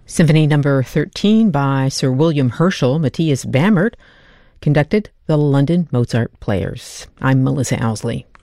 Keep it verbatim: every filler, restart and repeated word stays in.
Symphony Number thirteen by Sir William Herschel, Matthias Bamert, conducted the London Mozart Players. I'm Melissa Owsley.